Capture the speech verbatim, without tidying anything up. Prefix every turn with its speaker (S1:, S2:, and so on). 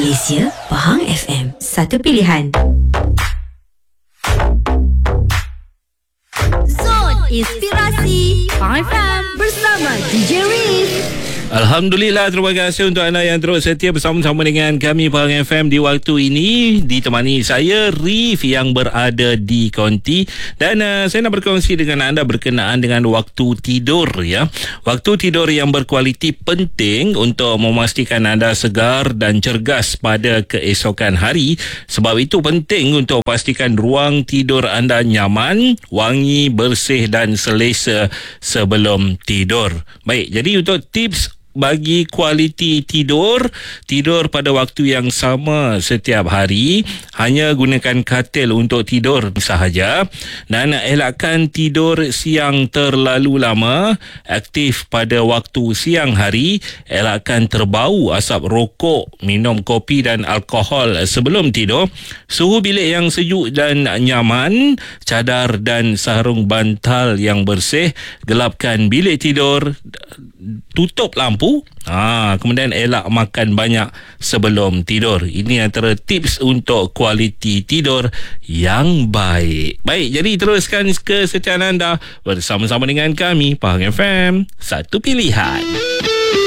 S1: Malaysia, Pahang F M, satu pilihan. Zon Inspirasi Pahang F M bersama D J Riz.
S2: Alhamdulillah, terima kasih untuk anda yang terus setia bersama-sama dengan kami Pahang F M di waktu ini. Ditemani saya Rif yang berada di Konti, dan uh, saya nak berkongsi dengan anda berkenaan dengan waktu tidur ya. Waktu tidur yang berkualiti penting untuk memastikan anda segar dan cergas pada keesokan hari. Sebab itu penting untuk pastikan ruang tidur anda nyaman, wangi, bersih dan selesa sebelum tidur. Baik, jadi untuk tips bagi kualiti tidur, tidur pada waktu yang sama setiap hari, hanya gunakan katil untuk tidur sahaja, dan elakkan tidur siang terlalu lama, aktif pada waktu siang hari, elakkan terbau asap rokok, minum kopi dan alkohol sebelum tidur, suhu bilik yang sejuk dan nyaman, cadar dan sarung bantal yang bersih, gelapkan bilik tidur, tutup lampu. Ha, kemudian elak makan banyak sebelum tidur. Ini antara tips untuk kualiti tidur yang baik. Baik, jadi teruskan kesetiaan anda bersama-sama dengan kami Pahang F M, satu pilihan.